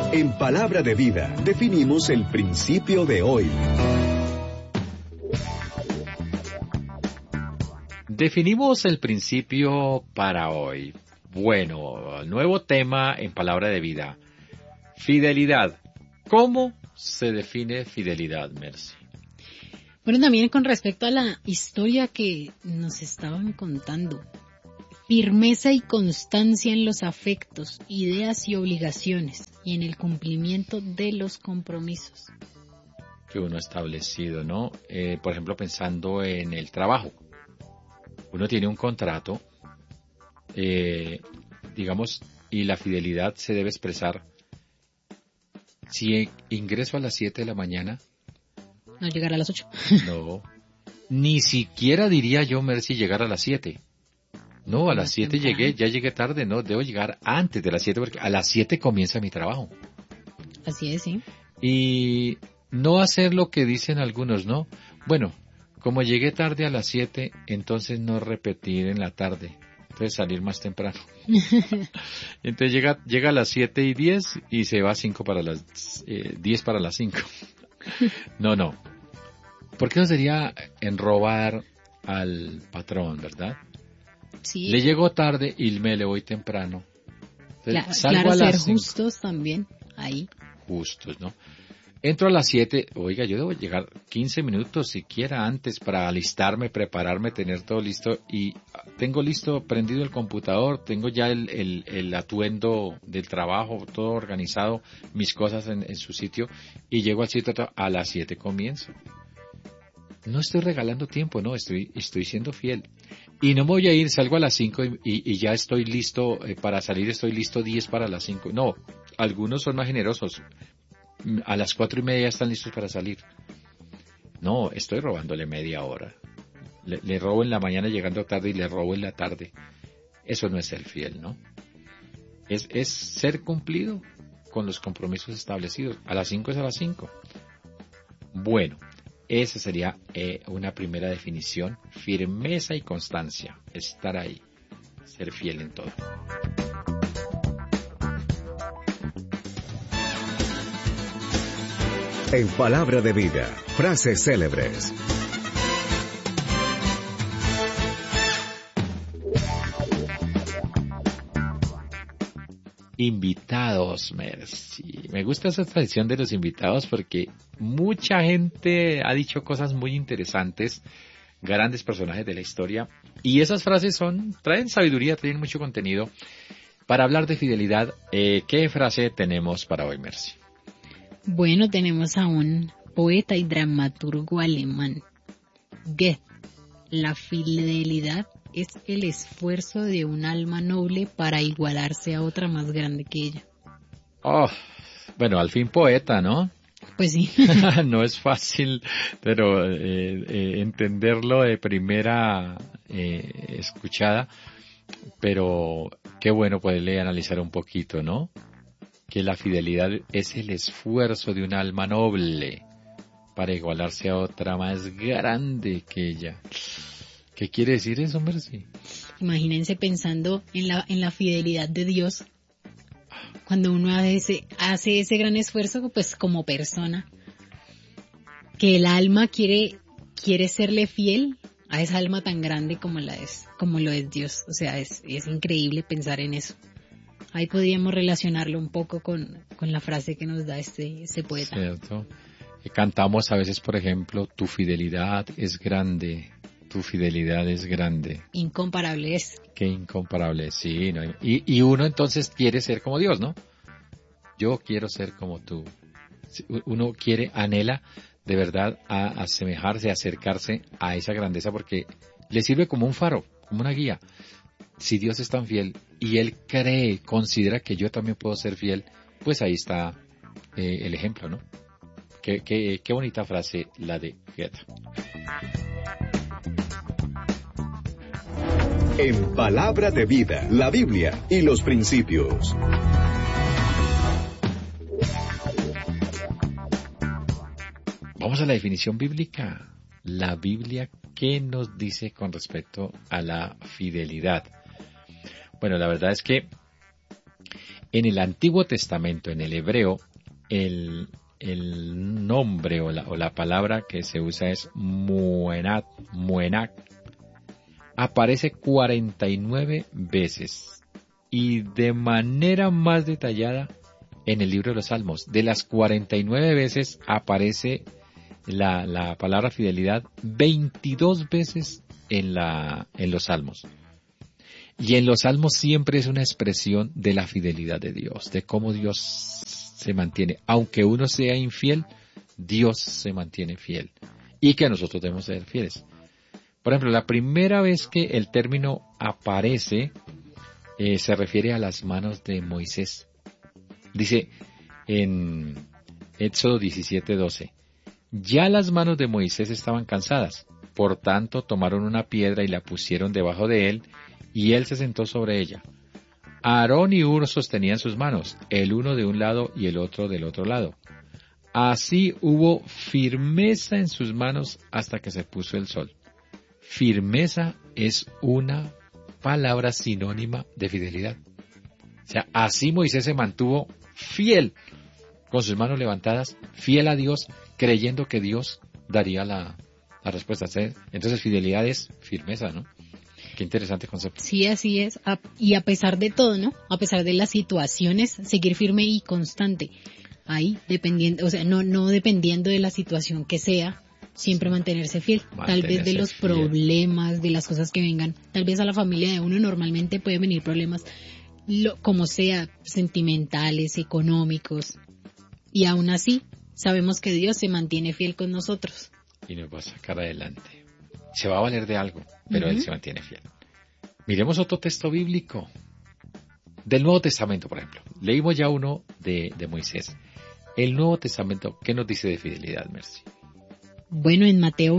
En Palabra de Vida, definimos el principio de hoy. Definimos el principio para hoy. Bueno, nuevo tema en Palabra de Vida. Fidelidad. ¿Cómo se define fidelidad, Mercy? Bueno, también con respecto a la historia que nos estaban contando. Firmeza y constancia en los afectos, ideas y obligaciones y en el cumplimiento de los compromisos. Que uno ha establecido, ¿no? Por ejemplo, pensando en el trabajo. Uno tiene un contrato, digamos, y la fidelidad se debe expresar. Si ingreso a las 7 de la mañana... No llegar a las 8. No, ni siquiera diría yo, Mercy, llegar a las 7. No, a las 7 llegué, ya llegué tarde, no, debo llegar antes de las 7 porque a las 7 comienza mi trabajo. Así es, sí. Y no hacer lo que dicen algunos, ¿no? Bueno, como llegué tarde a las 7, entonces no repetir en la tarde. Entonces salir más temprano. Entonces llega a las 7:10 y se va 5 para las 10 para las 5. No. ¿Por qué no sería enrobar al patrón, verdad? Sí. Le llego tarde y me le voy temprano. Entonces, claro, ser justos también ahí. Justos, ¿no? Entro a las 7, oiga, yo debo llegar 15 minutos siquiera antes para alistarme, prepararme, tener todo listo y tengo listo, prendido el computador, tengo ya el atuendo del trabajo, todo organizado, mis cosas en su sitio y llego al sitio a las 7 comienzo. No estoy regalando tiempo, no, estoy siendo fiel. Y no me voy a ir, salgo a las 5 y ya estoy listo para salir, estoy listo 10 para las 5. No, algunos son más generosos. A las 4:30 ya están listos para salir. No, estoy robándole media hora. Le robo en la mañana llegando tarde y le robo en la tarde. Eso no es ser fiel, ¿no? Es ser cumplido con los compromisos establecidos. A las 5 es a las 5. Bueno, esa sería una primera definición. Firmeza y constancia. Estar ahí. Ser fiel en todo. En Palabra de Vida, frases célebres. Invitados, Mercy. Me gusta esa tradición de los invitados porque mucha gente ha dicho cosas muy interesantes, grandes personajes de la historia, y esas frases traen sabiduría, traen mucho contenido. Para hablar de fidelidad, ¿qué frase tenemos para hoy, Mercy? Bueno, tenemos a un poeta y dramaturgo alemán, Goethe. La fidelidad es el esfuerzo de un alma noble para igualarse a otra más grande que ella. Oh, bueno, al fin poeta, ¿no? Pues sí. No es fácil, pero entenderlo de primera escuchada, pero qué bueno poderle analizar un poquito, ¿no? Que la fidelidad es el esfuerzo de un alma noble para igualarse a otra más grande que ella. ¿Qué quiere decir eso, Mercy? Imagínense pensando en la fidelidad de Dios. Cuando uno hace ese gran esfuerzo, pues como persona, que el alma quiere serle fiel a esa alma tan grande como lo es Dios. O sea, es increíble pensar en eso. Ahí podríamos relacionarlo un poco con la frase que nos da este poeta. Cierto. Cantamos a veces, por ejemplo, tu fidelidad es grande, tu fidelidad es grande. Incomparable es. Qué incomparable, sí. ¿No? Y uno entonces quiere ser como Dios, ¿no? Yo quiero ser como tú. Uno anhela de verdad a asemejarse, a acercarse a esa grandeza porque le sirve como un faro, como una guía. Si Dios es tan fiel y Él considera que yo también puedo ser fiel, pues ahí está el ejemplo, ¿no? Qué bonita frase la de Goethe. En Palabra de Vida, la Biblia y los principios. Vamos a la definición bíblica. La Biblia, ¿qué nos dice con respecto a la fidelidad? Bueno, la verdad es que En el Antiguo Testamento, en el hebreo, el nombre o la palabra que se usa es muenat, aparece 49 veces y de manera más detallada en el libro de los Salmos. De las 49 veces aparece la palabra fidelidad 22 veces en los Salmos. Y en los Salmos siempre es una expresión de la fidelidad de Dios, de cómo Dios se mantiene. Aunque uno sea infiel, Dios se mantiene fiel. Y que nosotros debemos ser fieles. Por ejemplo, la primera vez que el término aparece, se refiere a las manos de Moisés. Dice en Éxodo 17:12, ya las manos de Moisés estaban cansadas, por tanto tomaron una piedra y la pusieron debajo de él, y él se sentó sobre ella. Aarón y Hur sostenían sus manos, el uno de un lado y el otro del otro lado. Así hubo firmeza en sus manos hasta que se puso el sol. Firmeza es una palabra sinónima de fidelidad. O sea, así Moisés se mantuvo fiel, con sus manos levantadas, fiel a Dios, creyendo que Dios daría la respuesta. Entonces, fidelidad es firmeza, ¿no? Qué interesante concepto. Sí, así es. Y a pesar de todo, ¿no? A pesar de las situaciones, seguir firme y constante. Ahí, dependiendo, o sea, no dependiendo de la situación que sea, siempre mantenerse fiel. Tal vez de los problemas, de las cosas que vengan. Tal vez a la familia de uno normalmente pueden venir problemas, como sea, sentimentales, económicos. Y aún así, sabemos que Dios se mantiene fiel con nosotros. Y nos va a sacar adelante. Se va a valer de algo, pero Él se mantiene fiel. Miremos otro texto bíblico. Del Nuevo Testamento, por ejemplo. Leímos ya uno de Moisés. El Nuevo Testamento, ¿qué nos dice de fidelidad, Mercy? Bueno, en Mateo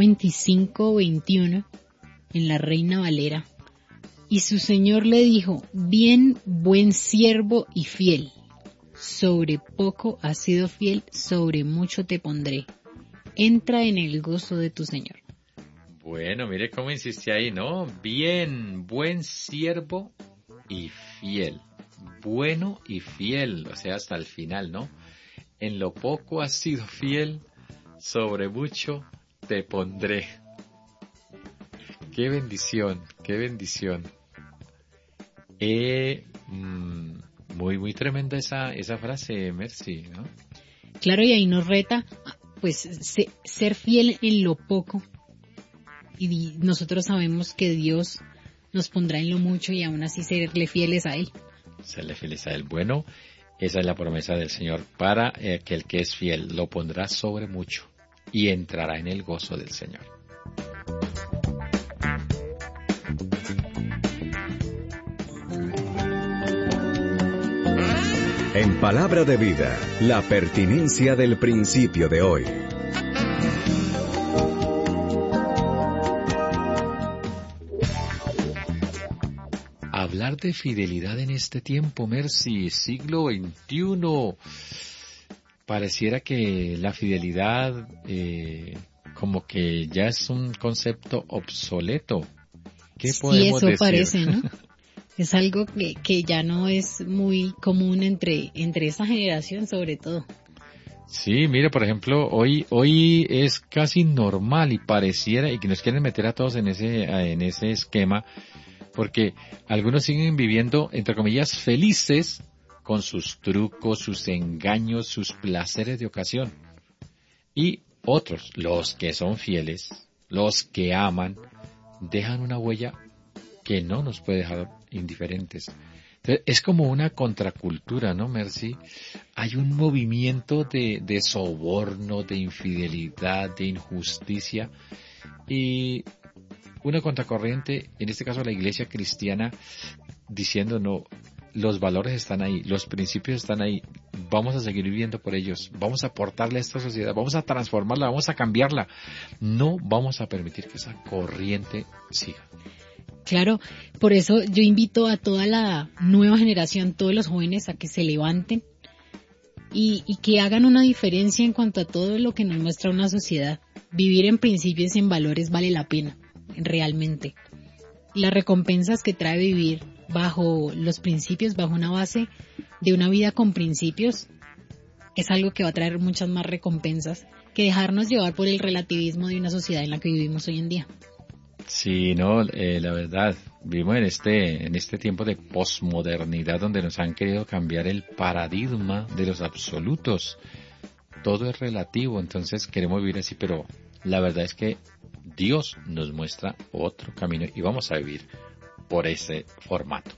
25:21, en la Reina Valera, y su Señor le dijo, bien, buen siervo y fiel, sobre poco has sido fiel, sobre mucho te pondré. Entra en el gozo de tu Señor. Bueno, mire cómo insiste ahí, ¿no? Bien, buen siervo y fiel. Bueno y fiel, o sea, hasta el final, ¿no? En lo poco has sido fiel, sobre mucho te pondré. Qué bendición, qué bendición. Muy tremenda esa frase, Mercy, ¿no? Claro, y ahí nos reta, pues, ser fiel en lo poco. Y nosotros sabemos que Dios nos pondrá en lo mucho y aún así serle fieles a Él. Serle fieles a Él. Bueno, esa es la promesa del Señor para que el que es fiel lo pondrá sobre mucho y entrará en el gozo del Señor. En Palabra de Vida, la pertinencia del principio de hoy. Hablar de fidelidad en este tiempo, Mercy, siglo XXI, pareciera que la fidelidad como que ya es un concepto obsoleto. ¿Qué podemos decir? Sí, eso parece, ¿no? Es algo que ya no es muy común entre esa generación, sobre todo. Sí, mire, por ejemplo, hoy es casi normal y pareciera, y que nos quieren meter a todos en ese esquema, porque algunos siguen viviendo, entre comillas, felices con sus trucos, sus engaños, sus placeres de ocasión. Y otros, los que son fieles, los que aman, dejan una huella que no nos puede dejar indiferentes. Entonces, es como una contracultura, ¿no, Mercy? Hay un movimiento de soborno, de infidelidad, de injusticia, y una contracorriente, en este caso la iglesia cristiana, diciendo no, los valores están ahí, los principios están ahí, vamos a seguir viviendo por ellos, vamos a aportarle a esta sociedad, vamos a transformarla, vamos a cambiarla, no vamos a permitir que esa corriente siga. Claro, por eso yo invito a toda la nueva generación, todos los jóvenes, a que se levanten y que hagan una diferencia en cuanto a todo lo que nos muestra una sociedad. Vivir en principios y en valores vale la pena, realmente. Las recompensas que trae vivir bajo los principios, bajo una base, de una vida con principios es algo que va a traer muchas más recompensas que dejarnos llevar por el relativismo de una sociedad en la que vivimos hoy en día. Sí, no, la verdad, vivimos en este tiempo de posmodernidad donde nos han querido cambiar el paradigma de los absolutos. Todo es relativo, entonces queremos vivir así, pero la verdad es que Dios nos muestra otro camino y vamos a vivir por ese formato.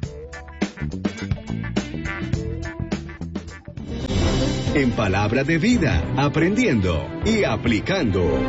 En Palabra de Vida, aprendiendo y aplicando.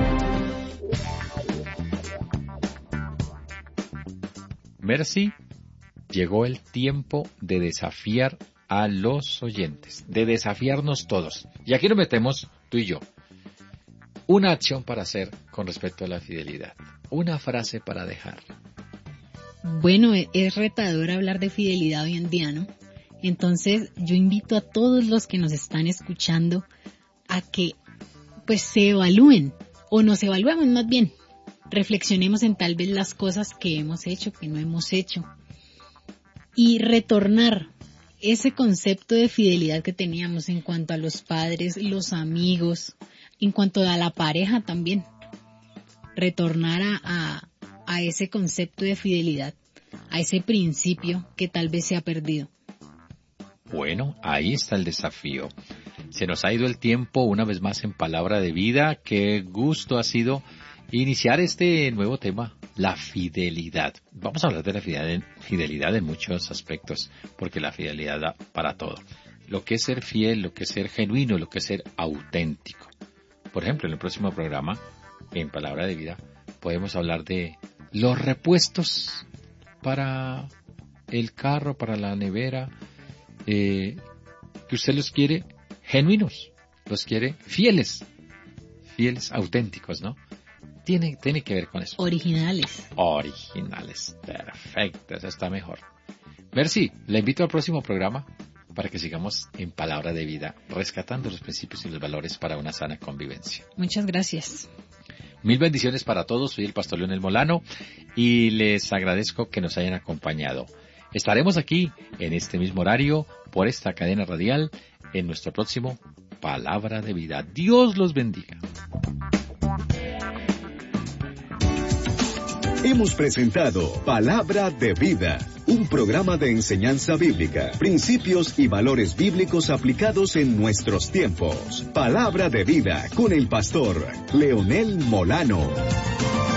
Mercy, llegó el tiempo de desafiar a los oyentes, de desafiarnos todos. Y aquí nos metemos tú y yo. Una acción para hacer con respecto a la fidelidad. Una frase para dejar. Bueno, es retador hablar de fidelidad hoy en día, ¿no? Entonces yo invito a todos los que nos están escuchando a que pues se evalúen, o nos evaluemos más bien. Reflexionemos en tal vez las cosas que hemos hecho, que no hemos hecho. Y retornar ese concepto de fidelidad que teníamos en cuanto a los padres, los amigos, en cuanto a la pareja también. Retornar a ese concepto de fidelidad, a ese principio que tal vez se ha perdido. Bueno, ahí está el desafío. Se nos ha ido el tiempo una vez más en Palabra de Vida. Qué gusto ha sido iniciar este nuevo tema, la fidelidad. Vamos a hablar de la fidelidad en muchos aspectos, porque la fidelidad da para todo. Lo que es ser fiel, lo que es ser genuino, lo que es ser auténtico. Por ejemplo, en el próximo programa, en Palabra de Vida, podemos hablar de los repuestos para el carro, para la nevera, que usted los quiere genuinos, los quiere fieles, auténticos, ¿no? Tiene que ver con eso. Originales, perfecto, eso está mejor. Mercy, le invito al próximo programa para que sigamos en Palabra de Vida, rescatando los principios y los valores para una sana convivencia. Muchas gracias. Mil bendiciones para todos, soy el pastor Leonel Molano y les agradezco que nos hayan acompañado. Estaremos aquí en este mismo horario, por esta cadena radial, en nuestro próximo Palabra de Vida. Dios los bendiga. Hemos presentado Palabra de Vida, un programa de enseñanza bíblica, principios y valores bíblicos aplicados en nuestros tiempos. Palabra de Vida con el pastor Leonel Molano.